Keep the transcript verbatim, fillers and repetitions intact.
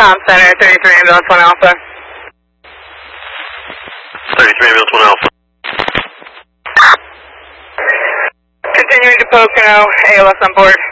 Com Center, thirty-three ambulance one Alpha. thirty-three ambulance one Alpha. Continuing to Pocono, A L S on board.